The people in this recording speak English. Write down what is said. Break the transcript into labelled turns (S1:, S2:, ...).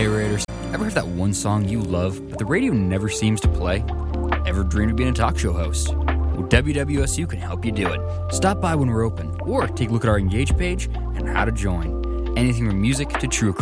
S1: Hey Raiders, ever heard that one song you love, but the radio never seems to play? Ever dreamed of being a talk show host? Well, WWSU can help you do it. Stop by when we're open, or take a look at our Engage page and how to join. Anything from music to true